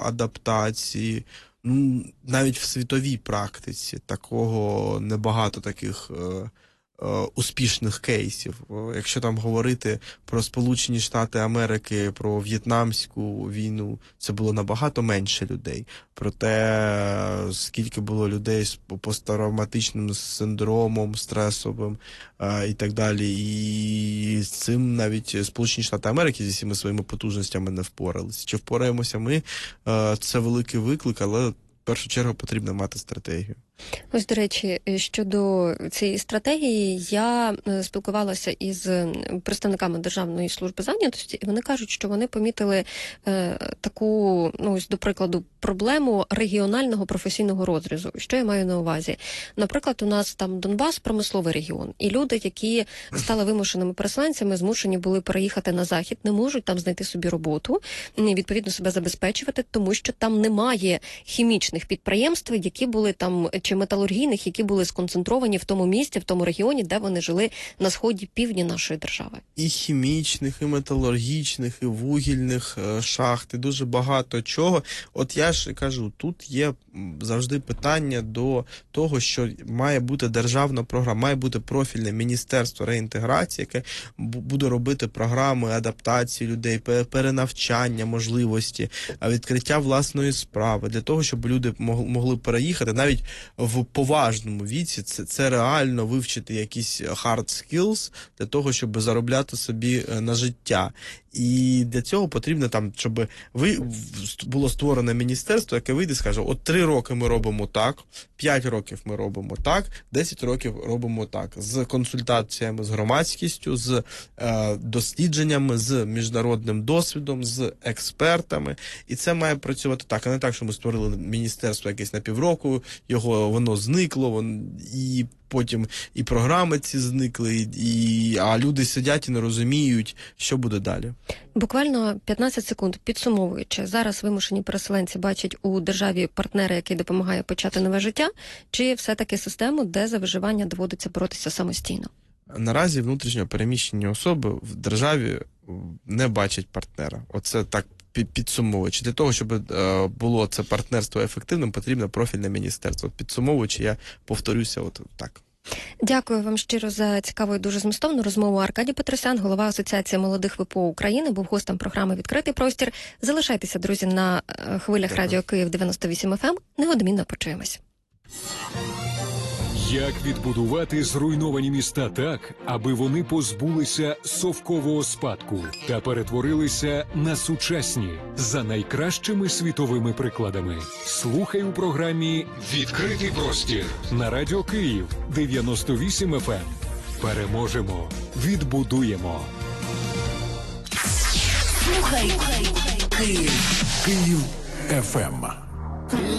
адаптації. Ну, навіть в світовій практиці такого небагато таких успішних кейсів. Якщо там говорити про Сполучені Штати Америки, про В'єтнамську війну, це було набагато менше людей. Проте, скільки було людей з посттравматичним синдромом, стресовим і так далі. І з цим навіть Сполучені Штати Америки зі всіма своїми потужностями не впоралися. Чи впораємося ми? Це великий виклик, але в першу чергу потрібно мати стратегію. Ось, до речі, щодо цієї стратегії, я спілкувалася із представниками Державної служби зайнятості, і вони кажуть, що вони помітили таку, ну, ось, до прикладу, проблему регіонального професійного розрізу. Що я маю на увазі? Наприклад, у нас там Донбас – промисловий регіон, і люди, які стали вимушеними переселенцями, змушені були переїхати на Захід, не можуть там знайти собі роботу, відповідно себе забезпечувати, тому що там немає хімічних підприємств, які були там, чи металургійних, які були сконцентровані в тому місці, в тому регіоні, де вони жили на сході півдні нашої держави. І хімічних, і металургічних, і вугільних шахт, і дуже багато чого. От я ж кажу, тут є завжди питання до того, що має бути державна програма, має бути профільне міністерство реінтеграції, яке буде робити програми адаптації людей, перенавчання, можливості, відкриття власної справи, для того, щоб люди могли переїхати навіть в поважному віці, це реально вивчити якісь hard skills для того, щоб заробляти собі на життя. І для цього потрібно там, щоб було створене міністерство, яке вийде і скаже, от 3 роки ми робимо так, 5 років ми робимо так, 10 років робимо так. З консультаціями з громадськістю, з дослідженнями, з міжнародним досвідом, з експертами. І це має працювати так, а не так, що ми створили міністерство якесь на півроку, воно зникло, і потім і програми ці зникли, а люди сидять і не розуміють, що буде далі. Буквально 15 секунд. Підсумовуючи, зараз вимушені переселенці бачать у державі партнера, який допомагає почати нове життя, чи все-таки систему, де за виживання доводиться боротися самостійно? Наразі внутрішньо переміщені особи в державі не бачать партнера. Оце так підсумовуючи. Для того, щоб було це партнерство ефективним, потрібно профільне міністерство. Підсумовуючи, я повторюся от так. Дякую вам щиро за цікаву і дуже змістовну розмову. Аркадій Петросян, голова Асоціації молодих ВПО України, був гостем програми «Відкритий простір». Залишайтеся, друзі, на хвилях Радіо Київ 98 FM. Неодмінно почуємось. Як відбудувати зруйновані міста так, аби вони позбулися совкового спадку та перетворилися на сучасні за найкращими світовими прикладами? Слухай у програмі «Відкритий простір» на Радіо Київ 98 FM. Переможемо, відбудуємо. Слухай Київ. Київ FM.